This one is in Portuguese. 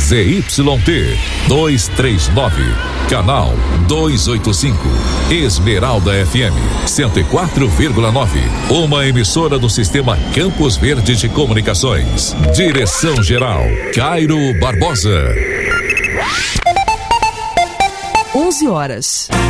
ZYT 239, canal 285, Esmeralda FM 104,9, uma emissora do Sistema Campos Verde de Comunicações. Direção-geral, Cairo Barbosa. 11 horas.